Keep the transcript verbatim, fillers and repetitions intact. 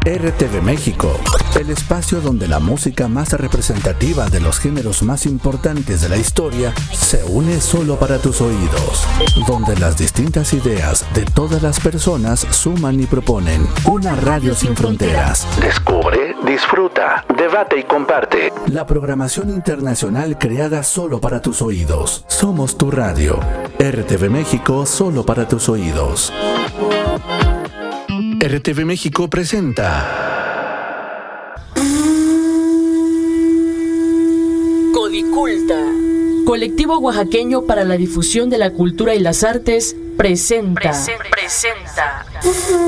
R T V México, el espacio donde la música más representativa de los géneros más importantes de la historia se une solo para tus oídos, donde las distintas ideas de todas las personas suman y proponen una radio sin fronteras. Descubre, disfruta, debate y comparte. La programación internacional creada solo para tus oídos. Somos tu radio. R T V México, solo para tus oídos. R T V México presenta Codiculta, colectivo oaxaqueño para la difusión de la cultura y las artes, presenta. Presenta. presenta.